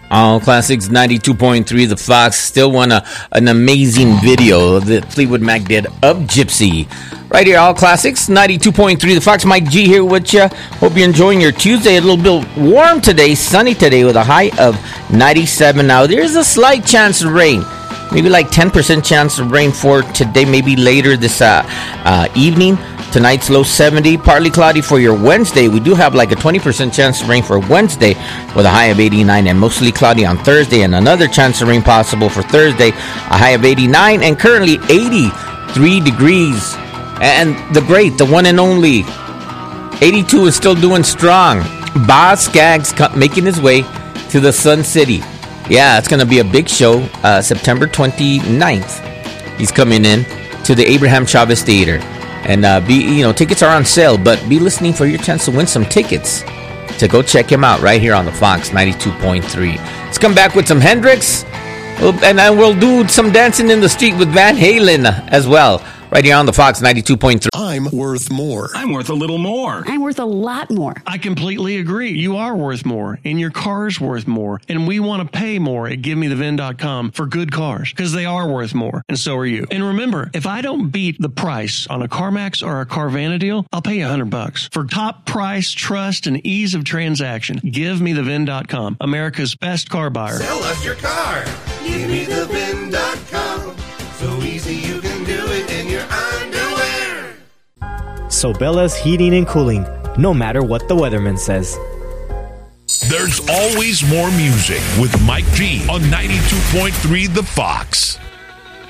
All Classics 92.3 The Fox still won an amazing video that Fleetwood Mac did of Gypsy. Right here, All Classics 92.3 The Fox. Mike G here with you. Hope you're enjoying your Tuesday. A little bit warm today, sunny today with a high of 97. Now, there's a slight chance of rain. Maybe like 10% chance of rain for today, maybe later this evening. Tonight's low 70, partly cloudy for your Wednesday. We do have like a 20% chance of rain for Wednesday with a high of 89 and mostly cloudy on Thursday and another chance of rain possible for Thursday, a high of 89 and currently 83 degrees. And the one and only, 82 is still doing strong. Boz Scaggs making his way to the Sun City. Yeah, it's going to be a big show, September 29th. He's coming in to the Abraham Chavez Theater. And tickets are on sale, but be listening for your chance to win some tickets to go check him out right here on the Fox 92.3. Let's come back with some Hendrix, and then we'll do some dancing in the street with Van Halen as well. Right here on the Fox 92.3. I'm worth more. I'm worth a little more. I'm worth a lot more. I completely agree. You are worth more, and your car's worth more. And we want to pay more at GiveMeTheVin.com for good cars, because they are worth more, and so are you. And remember, if I don't beat the price on a CarMax or a Carvana deal, I'll pay you $100. For top price, trust, and ease of transaction, GiveMeTheVin.com, America's best car buyer. Sell us your car. GiveMeTheVin.com. So easy you can do it in your underwear. Sobella's Heating and Cooling, no matter what the weatherman says. There's always more music with Mike G on 92.3 The Fox.